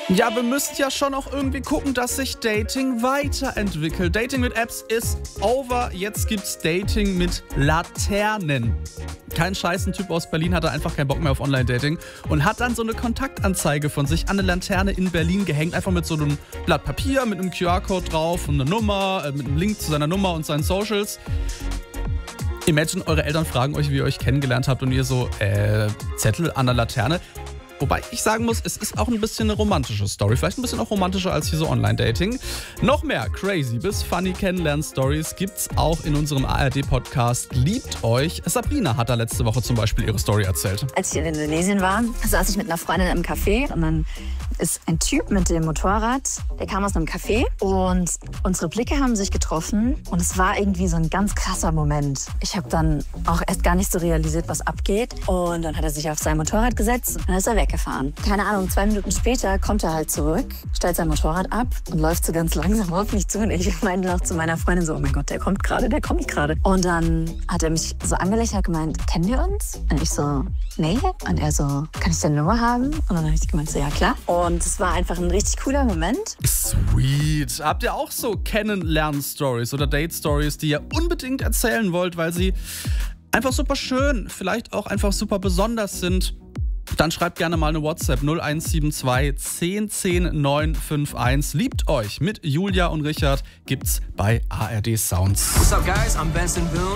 Ja, wir müssen ja schon auch irgendwie gucken, dass sich Dating weiterentwickelt. Dating mit Apps ist over. Jetzt gibt's Dating mit Laternen. Kein Scheiß, ein Typ aus Berlin hatte einfach keinen Bock mehr auf Online-Dating und hat dann so eine Kontaktanzeige von sich an eine Laterne in Berlin gehängt. Einfach mit so einem Blatt Papier, mit einem QR-Code drauf und eine Nummer, mit einem Link zu seiner Nummer und seinen Socials. Imagine, eure Eltern fragen euch, wie ihr euch kennengelernt habt und ihr so, Zettel an der Laterne. Wobei ich sagen muss, es ist auch ein bisschen eine romantische Story. Vielleicht ein bisschen auch romantischer als hier so Online-Dating. Noch mehr crazy bis funny Kennenlern-Stories gibt's auch in unserem ARD-Podcast Liebt euch. Sabrina hat da letzte Woche zum Beispiel ihre Story erzählt. Als ich in Indonesien war, saß ich mit einer Freundin im Café und dann ist ein Typ mit dem Motorrad, der kam aus einem Café und unsere Blicke haben sich getroffen und es war irgendwie so ein ganz krasser Moment. Ich habe dann auch erst gar nicht so realisiert, was abgeht und dann hat er sich auf sein Motorrad gesetzt und dann ist er weggefahren. Keine Ahnung, 2 Minuten später kommt er halt zurück, stellt sein Motorrad ab und läuft so ganz langsam auf mich zu und ich meinte noch zu meiner Freundin so, oh mein Gott, der kommt gerade. Und dann hat er mich so angelächelt und gemeint, kennen wir uns? Und ich so, nee. Und er so, kann ich deine Nummer haben? Und dann habe ich gemeint, so, ja klar. Und es war einfach ein richtig cooler Moment. Sweet. Habt ihr auch so Kennenlern-Stories oder Date-Stories, die ihr unbedingt erzählen wollt, weil sie einfach super schön, vielleicht auch einfach super besonders sind? Dann schreibt gerne mal eine WhatsApp 0172 10 10 951. Liebt euch mit Julia und Richard gibt's bei ARD Sounds. What's up, guys? I'm Benson Boone.